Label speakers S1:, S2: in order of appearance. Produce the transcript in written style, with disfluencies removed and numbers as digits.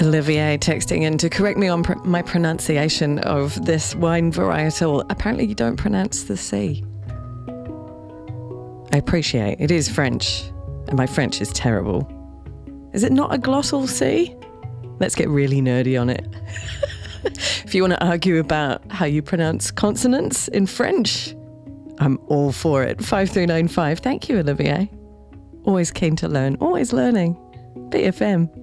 S1: Olivier texting in to correct me on my pronunciation of this wine varietal. Apparently you don't pronounce the C. I appreciate it is French, and my French is terrible. Is it not a glossal C? Let's get really nerdy on it. If you want to argue about how you pronounce consonants in French, I'm all for it. 5395. Thank you, Olivier. Always keen to learn, always learning. BFM.